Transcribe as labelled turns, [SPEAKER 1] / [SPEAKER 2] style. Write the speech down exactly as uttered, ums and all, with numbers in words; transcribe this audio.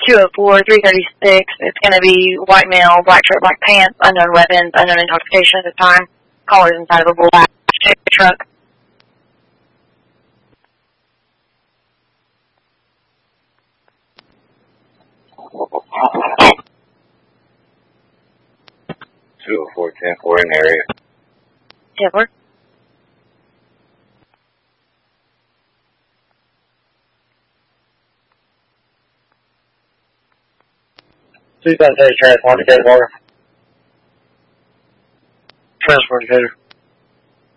[SPEAKER 1] two oh four, three thirty-six. It's going to be white male, black shirt, black pants, unknown weapons, unknown intoxication at the time. Callers inside of a black truck.
[SPEAKER 2] two oh four, ten four in the area.
[SPEAKER 1] ten four.
[SPEAKER 3] two thousand eight transport to Decatur. Transport to Decatur.